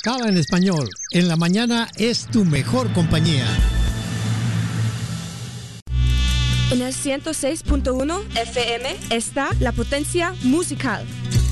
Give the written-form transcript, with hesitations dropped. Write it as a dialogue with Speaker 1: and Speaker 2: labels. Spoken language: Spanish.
Speaker 1: Escala en Español. En la mañana es tu mejor compañía.
Speaker 2: En el 106.1 FM está La Potencia Musical.